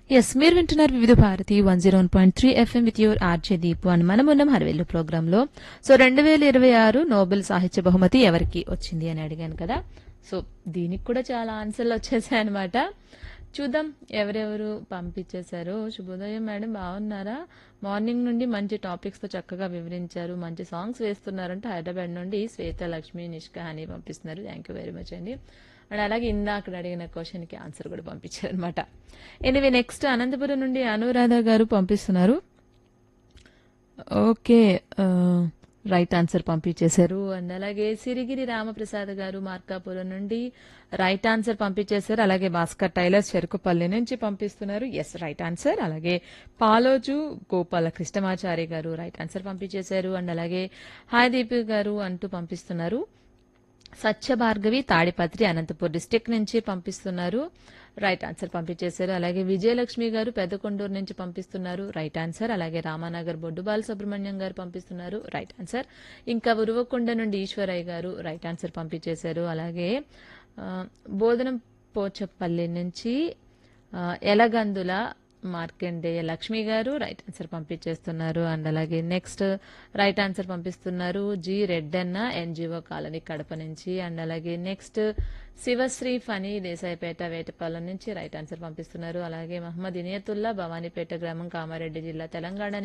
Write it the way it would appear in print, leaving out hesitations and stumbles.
Yes మీరు వింటున్నారు వివిధ Bharati 101.3 FM with your RJ Deepu అని మనం ఉన్నాం హరివెల్లు ప్రోగ్రామ్ లో. సో 2026 నోబెల్ సాహిత్య బహుమతి ఎవరికి వచ్చింది అని అడిగాను కదా. సో దీనికి కూడా చాలా ఆన్సర్లు వచ్చేసాయి అనమాట. చూద్దాం ఎవరెవరు పంపించేశారు. శుభోదయం మేడం, బాగున్నారా? మార్నింగ్ నుండి మంచి టాపిక్స్ తో చక్కగా వివరించారు, మంచి సాంగ్స్ వేస్తున్నారంటే హైదరాబాద్ నుండి శ్వేత లక్ష్మి నిష్క అని పంపిస్తున్నారు. థ్యాంక్ యూ వెరీ మచ్ అండి. అండ్ అలాగే ఇందాక అడిగిన క్వశ్చన్ కి ఆన్సర్ కూడా పంపించారు అనమాట. ఎనివే నెక్స్ట్ అనంతపురం నుండి అనురాధ గారు పంపిస్తున్నారు. ఓకే, రైట్ ఆన్సర్ పంపించేశారు. అండ్ అలాగే సిరిగిరి రామప్రసాద్ గారు మార్కాపురం నుండి రైట్ ఆన్సర్ పంపించేశారు. అలాగే భాస్కర్ టైలర్ చెరుకుపల్లి నుంచి పంపిస్తున్నారు. Yes right answer. అలాగే పాలోజు గోపాల కృష్ణమాచారి గారు రైట్ ఆన్సర్ పంపించేశారు. అండ్ అలాగే హాయ్ దీపు గారు అంటూ పంపిస్తున్నారు. సత్య భార్గవి తాడిపత్రి అనంతపూర్ డిస్టిక్ నుంచి పంపిస్తున్నారు. రైట్ ఆన్సర్ పంపించేశారు. అలాగే విజయలక్ష్మి గారు పెద్దకొండూరు నుంచి పంపిస్తున్నారు. Right answer. అలాగే రామానగర్ బొడ్డుబాల సుబ్రహ్మణ్యం గారు పంపిస్తున్నారు. Right answer. ఇంకా ఉరువకొండ నుండి ఈశ్వరయ్య గారు రైట్ ఆన్సర్ పంపించేశారు. అలాగే బోధనం పోచపల్లి నుంచి ఎలగందుల మార్కండేయ లక్ష్మి గారు రైట్ ఆన్సర్ పంపించేస్తున్నారు. అండ్ అలాగే నెక్స్ట్ రైట్ ఆన్సర్ పంపిస్తున్నారు G Reddanna NGO colony Kadapa నుంచి. అండ్ అలాగే నెక్స్ట్ శివశ్రీ ఫనీ దేశాయిపేట వేటపాలెం నుంచి రైట్ ఆన్సర్ పంపిస్తున్నారు. అలాగే మహమ్మద్ ఇనియతుల్లా భవానీపేట గ్రామం కామారెడ్డి జిల్లా తెలంగాణ